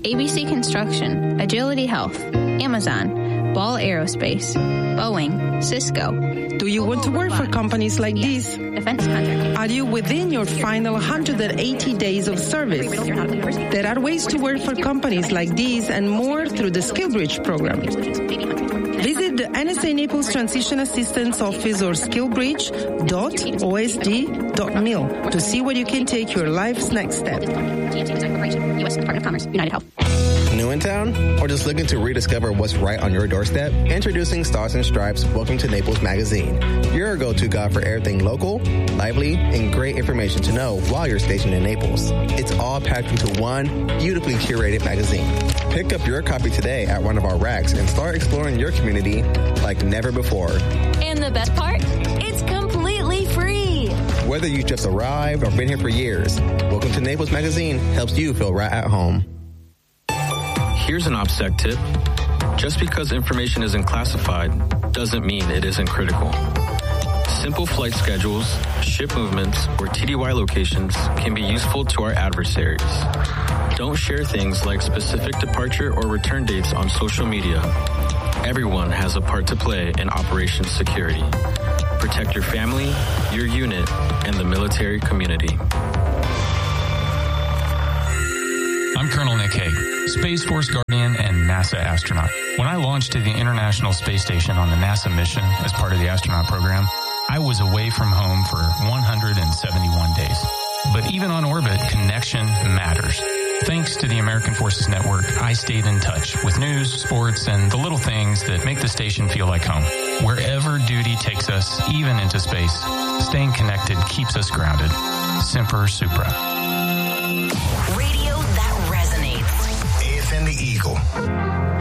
ABC Construction, Agility Health, Amazon, Ball Aerospace, Boeing, Cisco. Do you want to work for companies like these? Defense contracting. Are you within your final 180 days of service? There are ways to work for companies like these and more through the SkillBridge program. Visit the NSA Naples Transition Assistance Office or skillbridge.osd.mil to see where you can take your life's next step. U.S. Department of Commerce, United Health. New in town? Or just looking to rediscover what's right on your doorstep? Introducing Stars and Stripes Welcome to Naples magazine. Your go-to guide for everything local, lively, and great information to know while you're stationed in Naples. It's all packed into one beautifully curated magazine. Pick up your copy today at one of our racks and start exploring your community like never before. And the best part? It's completely free. Whether you just arrived or been here for years, Welcome to Naples magazine helps you feel right at home. Here's an OPSEC tip. Just because information isn't classified doesn't mean it isn't critical. Simple flight schedules, ship movements, or TDY locations can be useful to our adversaries. Don't share things like specific departure or return dates on social media. Everyone has a part to play in Operation Security. Protect your family, your unit, and the military community. I'm Colonel Nick Hague, Space Force Guardian and NASA astronaut. When I launched to the International Space Station on the NASA mission as part of the astronaut program, I was away from home for 171 days. But even on orbit, connection matters. Thanks to the American Forces Network, I stayed in touch with news, sports, and the little things that make the station feel like home. Wherever duty takes us, even into space, staying connected keeps us grounded. Semper Supra. Radio that resonates. AFN The Eagle.